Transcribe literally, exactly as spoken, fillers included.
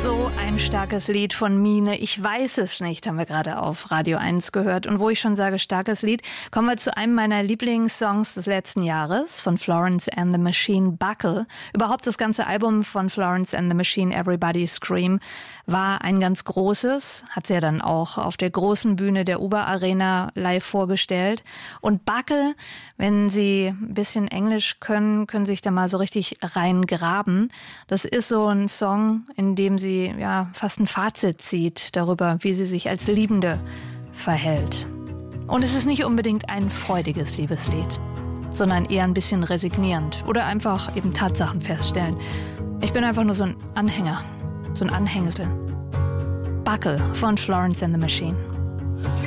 So ein starkes Lied von Mine. Ich weiß es nicht, haben wir gerade auf Radio eins gehört. Und wo ich schon sage, starkes Lied, kommen wir zu einem meiner Lieblingssongs des letzten Jahres von Florence and the Machine, Buckle. Überhaupt das ganze Album von Florence and the Machine, Everybody Scream, war ein ganz großes. Hat sie ja dann auch auf der großen Bühne der Uber Arena live vorgestellt. Und Buckle, wenn Sie ein bisschen Englisch können, können Sie sich da mal so richtig reingraben. Das ist so ein Song, in dem sie ja fast ein Fazit zieht darüber, wie sie sich als Liebende verhält. Und es ist nicht unbedingt ein freudiges Liebeslied, sondern eher ein bisschen resignierend oder einfach eben Tatsachen feststellen. Ich bin einfach nur so ein Anhänger, so ein Anhängsel. Buckle von Florence and the Machine.